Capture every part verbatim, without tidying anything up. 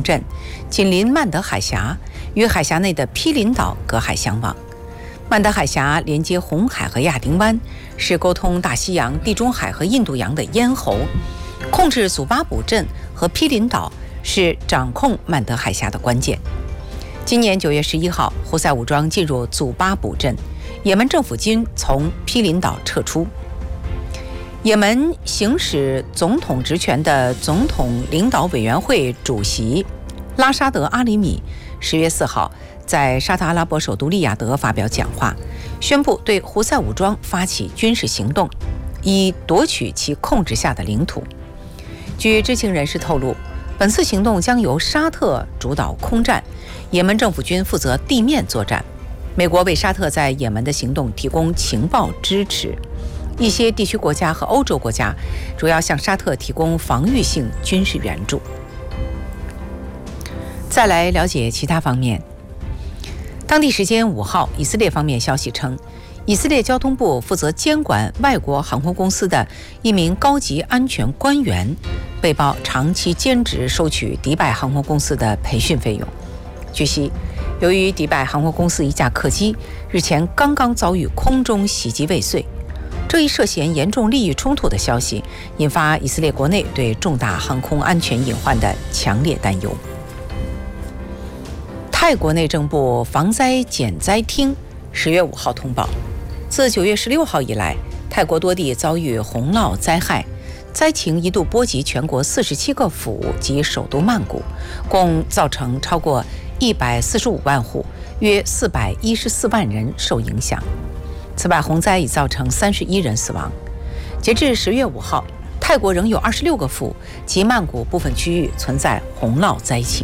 镇，紧邻曼德海峡，与海峡内的毗邻岛隔海相望。曼德海峡连接红海和亚丁湾，是沟通大西洋、地中海和印度洋的咽喉。控制祖巴卜镇和毗邻岛是掌控曼德海峡的关键。今年九月十一号，胡塞武装进入祖巴卜镇，也门政府军从毗邻岛撤出。也门行使总统职权的总统领导委员会主席拉沙德·阿里米十月四号在沙特阿拉伯首都利雅得发表讲话，宣布对胡塞武装发起军事行动，以夺取其控制下的领土。据知情人士透露，本次行动将由沙特主导空战，也门政府军负责地面作战。美国为沙特在也门的行动提供情报支持，一些地区国家和欧洲国家主要向沙特提供防御性军事援助。再来了解其他方面。当地时间五号，以色列方面消息称，以色列交通部负责监管外国航空公司的一名高级安全官员被曝长期兼职收取迪拜航空公司的培训费用。据悉，由于迪拜航空公司一架客机日前刚刚遭遇空中袭击未遂，这一涉嫌严重利益冲突的消息引发以色列国内对重大航空安全隐患的强烈担忧。泰国内政部防灾减灾厅十月五号通报，自九月十六号以来，泰国多地遭遇洪涝灾害，灾情一度波及全国四十七个府及首都曼谷，共造成超过一百四十五万户，约四百一十四万人受影响。此外，洪灾已造成三十一人死亡。截至十月五号，泰国仍有二十六个府及曼谷部分区域存在洪涝灾情。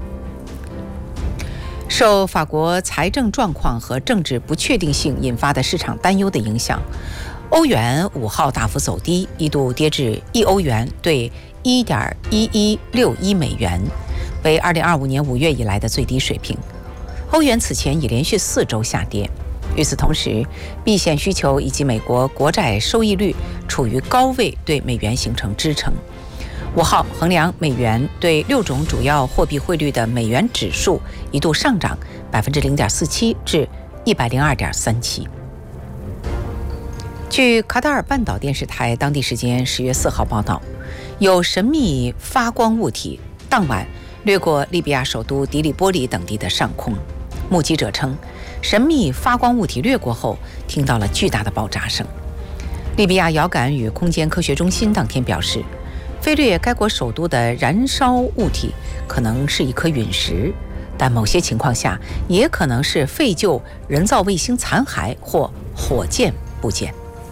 受法国财政状况和政治不确定性引发的市场担忧的影响，欧元五号大幅走低，一度跌至一欧元兑 一点一一六一美元，为二零二五年五月以来的最低水平。欧元此前已连续四周下跌。与此同时，避险需求以及美国国债收益率处于高位，对美元形成支撑。五号，衡量美元对六种主要货币汇率的美元指数一度上涨百分之零点四七至一百零二点三七。据卡塔尔半岛电视台当地时间十月四号报道，有神秘发光物体当晚掠过利比亚首都迪利波里等地的上空。目击者称，神秘发光物体掠过后，听到了巨大的爆炸声。利比亚遥感与空间科学中心当天表示，飞掠该国首都的燃烧物体可能是一颗陨石，但某些情况下也可能是废旧人造卫星残骸或火箭部件。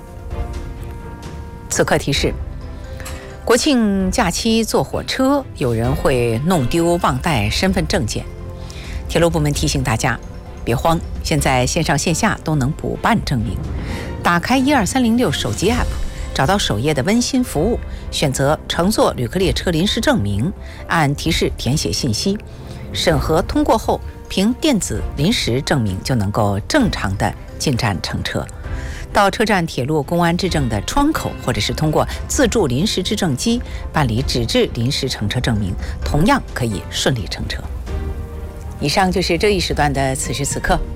此刻提示：国庆假期坐火车，有人会弄丢忘带身份证件。铁路部门提醒大家，别慌，现在线上线下都能补办证明。打开一二三零六手机 App， 找到首页的温馨服务，选择乘坐旅客列车临时证明，按提示填写信息，审核通过后，凭电子临时证明就能够正常的进站乘车。到车站铁路公安制证的窗口，或者是通过自助临时制证机办理纸质临时乘车证明，同样可以顺利乘车。以上就是这一时段的此时此刻，